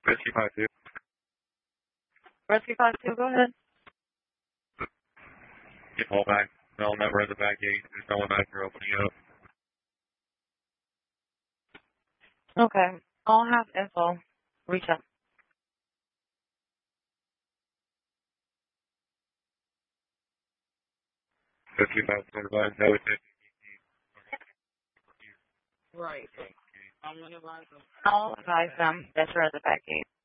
Rescue 5-2. Rescue 5-2, go ahead. Get pulled back. They'll never at the back gate. There's no one back there opening up. Okay. I'll have info. Reach out. Rescue 5-2, advise no attention. Right. I'll advise them that you're at the back gate.